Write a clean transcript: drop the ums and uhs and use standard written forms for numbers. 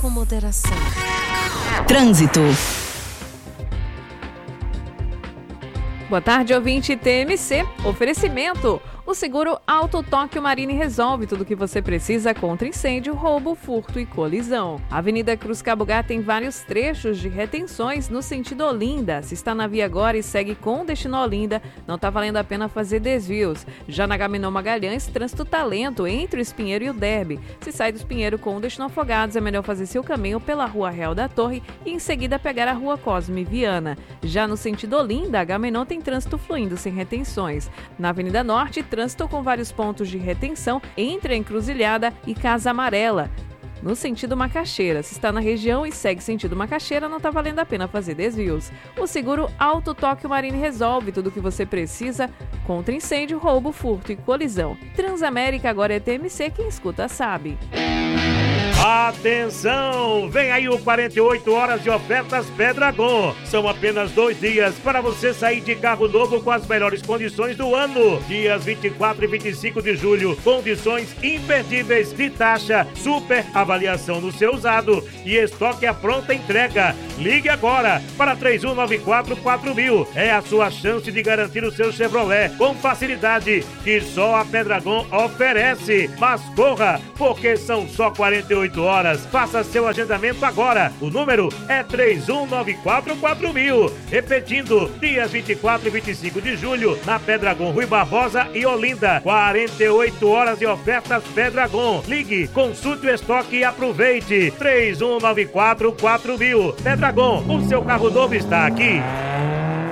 com moderação. Trânsito. Boa tarde, ouvinte TMC. Oferecimento. O seguro Auto Tóquio Marine resolve tudo o que você precisa contra incêndio, roubo, furto e colisão. A Avenida Cruz Cabugá tem vários trechos de retenções no sentido Olinda. Se está na via agora e segue com destino Olinda, não está valendo a pena fazer desvios. Já na Agamenon Magalhães, trânsito tá lento entre o Espinheiro e o Derby. Se sai do Espinheiro com destino Afogados, é melhor fazer seu caminho pela Rua Real da Torre e em seguida pegar a Rua Cosme Viana. Já no sentido Olinda, Agamenon tem trânsito fluindo sem retenções. Na Avenida Norte, trânsito com vários pontos de retenção entre a Encruzilhada e Casa Amarela. No sentido Macaxeira, se está na região e segue sentido Macaxeira, não está valendo a pena fazer desvios. O seguro Auto Tóquio Marine resolve tudo o que você precisa contra incêndio, roubo, furto e colisão. Transamérica agora é TMC, quem escuta sabe. Atenção! Vem aí o 48 horas de ofertas Pedragon. São apenas 2 dias para você sair de carro novo com as melhores condições do ano. Dias 24 e 25 de julho. Condições imperdíveis de taxa, super avaliação no seu usado e estoque à pronta entrega. Ligue agora para 3194-4000. É a sua chance de garantir o seu Chevrolet com facilidade que só a Pedragon oferece. Mas corra, porque são só 48 horas. Faça seu agendamento agora. O número é 3194-4000. Repetindo, dias 24 e 25 de julho, na Pedragon, Rui Barbosa e Olinda. 48 horas de ofertas Pedragon. Ligue, consulte o estoque e aproveite. 3194-4000. Pedragon, o seu carro novo está aqui.